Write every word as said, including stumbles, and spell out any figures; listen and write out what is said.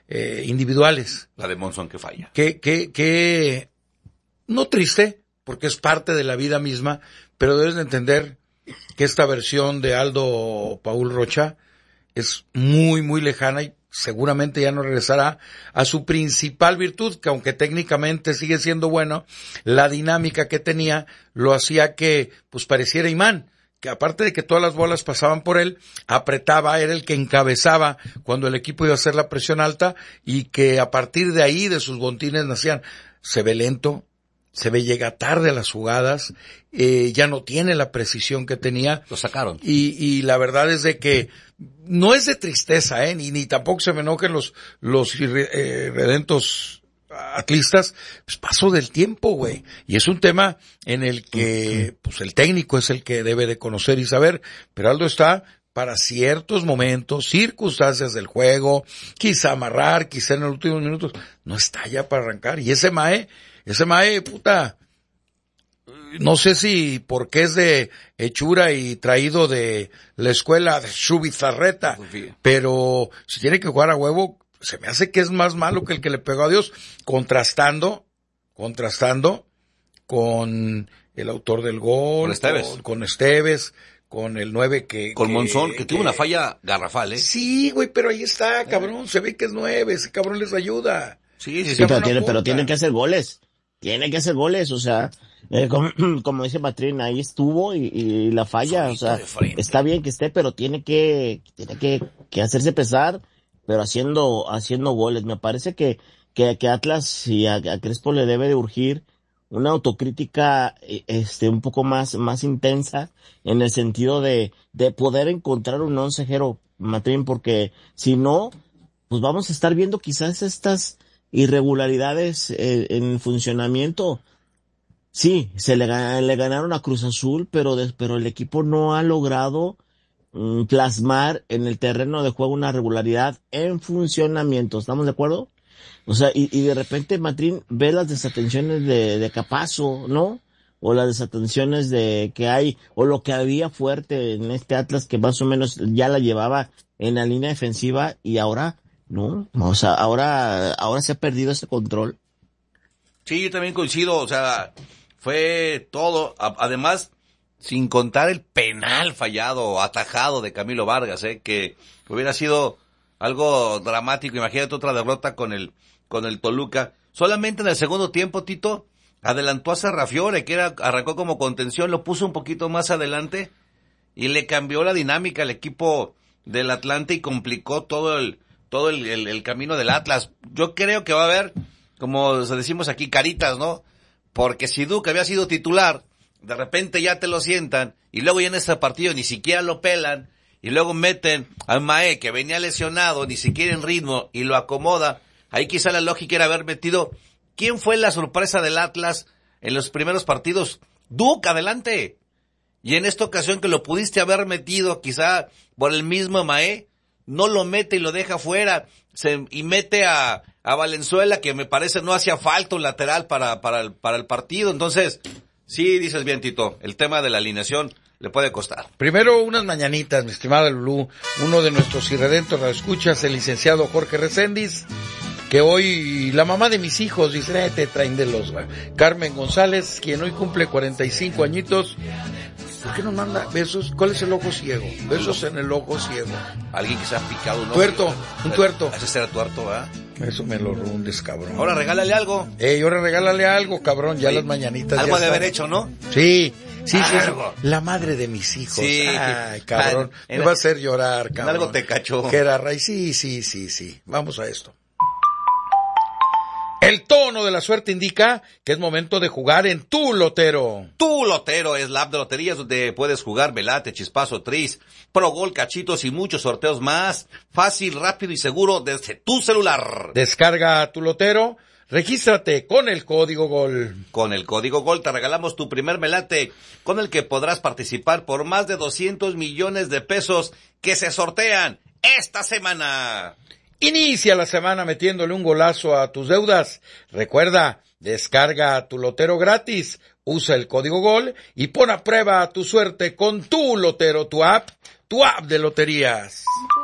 eh, individuales. La de Monzón que falla. Que, que, que, no triste, porque es parte de la vida misma, pero debes de entender que esta versión de Aldo Paul Rocha es muy, muy lejana y seguramente ya no regresará a su principal virtud, que aunque técnicamente sigue siendo bueno, la dinámica que tenía lo hacía que, pues, pareciera imán, que aparte de que todas las bolas pasaban por él, apretaba, era el que encabezaba cuando el equipo iba a hacer la presión alta, y que a partir de ahí, de sus bontines nacían, se ve lento, se ve llega tarde a las jugadas, eh, ya no tiene la precisión que tenía. Lo sacaron. Y, y la verdad es de que no es de tristeza, eh, ni, ni tampoco se me enojen los, los eh, redentos atlistas, pues paso del tiempo, güey. Y es un tema en el que, pues el técnico es el que debe de conocer y saber, pero Aldo está para ciertos momentos, circunstancias del juego, quizá amarrar, quizá en los últimos minutos, no está ya para arrancar. Y ese Mae, ese Mae, puta, no sé si porque es de hechura y traído de la escuela de Zubizarreta, pero si tiene que jugar a huevo, se me hace que es más malo que el que le pegó a Dios, contrastando, contrastando con el autor del gol, con Esteves, con, con Esteves, con el nueve que... Con que, Monzón, que, que tuvo que, una falla garrafal, ¿eh? Sí, güey, pero ahí está, cabrón, se ve que es nueve, ese cabrón les ayuda. Sí, sí, sí. sí pero, tiene, pero tiene que hacer goles, tiene que hacer goles, o sea, eh, como, como dice Patrín, ahí estuvo y, y la falla, Solito, o sea, está bien que esté, pero tiene que, tiene que, que hacerse pesar, pero haciendo, haciendo goles. Me parece que, que, que Atlas y a, a Crespo le debe de urgir una autocrítica, este, un poco más, más intensa, en el sentido de, de poder encontrar un oncejero, Matrín, porque si no, pues vamos a estar viendo quizás estas irregularidades eh, en el funcionamiento. Sí, se le, le ganaron a Cruz Azul, pero, de, pero el equipo no ha logrado mm, plasmar en el terreno de juego una regularidad en funcionamiento. ¿Estamos de acuerdo? O sea, y, y de repente Matrín ve las desatenciones de, de Capazo, ¿no? O las desatenciones de que hay, o lo que había fuerte en este Atlas que más o menos ya la llevaba en la línea defensiva y ahora, ¿no? O sea, ahora, ahora se ha perdido ese control. Sí, yo también coincido, o sea, fue todo, a, además, sin contar el penal fallado, atajado de Camilo Vargas, eh, que hubiera sido algo dramático. Imagínate otra derrota con el, con el Toluca. Solamente en el segundo tiempo, Tito, adelantó a Sarrafiore, que era, arrancó como contención, lo puso un poquito más adelante y le cambió la dinámica al equipo del Atlante y complicó todo el, todo el, el, el camino del Atlas. Yo creo que va a haber, como decimos aquí, caritas, ¿no? Porque si Duque había sido titular, de repente ya te lo sientan y luego ya en ese partido ni siquiera lo pelan y luego meten al Mae que venía lesionado, ni siquiera en ritmo, y lo acomoda. Ahí quizá la lógica era haber metido. ¿Quién fue la sorpresa del Atlas en los primeros partidos? Duque, adelante. Y en esta ocasión que lo pudiste haber metido quizá por el mismo Mae, no lo mete y lo deja fuera, se, y mete a, a Valenzuela, que me parece no hacía falta un lateral para, para el, para el partido. Entonces, sí, dices bien, Tito, el tema de la alineación le puede costar. Primero, unas mañanitas, mi estimada Lulú, uno de nuestros irredentos escuchas, el licenciado Jorge Reséndiz, que hoy, la mamá de mis hijos, dice, eh, te traen de los, Carmen González, quien hoy cumple cuarenta y cinco añitos. ¿Por qué no manda besos? ¿Cuál es el ojo ciego? Besos en el ojo ciego. Alguien que se ha picado un ojo. Tuerto, un tuerto. Ese será tuerto, ¿verdad? Eso me lo rundes, cabrón. Ahora regálale algo. Eh, ahora regálale algo, cabrón, ya sí. Las mañanitas. Algo ya de están. Haber hecho, ¿no? Sí, sí, sí, sí. Algo. La madre de mis hijos. Sí. Ay, cabrón. En, me va a hacer llorar, cabrón. Algo te cachó. Que era Ray. Sí, sí, sí, sí. Vamos a esto. El tono de la suerte indica que es momento de jugar en Tu Lotero. Tu Lotero es la app de loterías donde puedes jugar Velate, Chispazo, Tris, Pro Gol, Cachitos y muchos sorteos más. Fácil, rápido y seguro desde tu celular. Descarga Tu Lotero, regístrate con el código GOL. Con el código GOL te regalamos tu primer Velate, con el que podrás participar por más de doscientos millones de pesos que se sortean esta semana. Inicia la semana metiéndole un golazo a tus deudas. Recuerda, descarga Tu Lotero gratis, usa el código GOL y pon a prueba tu suerte con Tu Lotero, tu app, tu app de loterías.